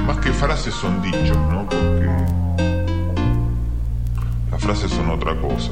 más que frases son dichos, ¿no? Porque las frases son otra cosa.